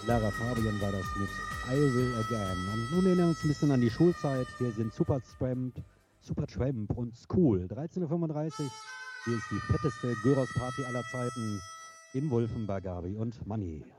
Lara Fabian war das mit I Will Again. Und nun erinnern wir uns ein bisschen an die Schulzeit. Hier sind Supertramp und School. 13:35 Uhr. Hier ist die fetteste Gyros-Party aller Zeiten in Wolfenberg, Gabi und Manni.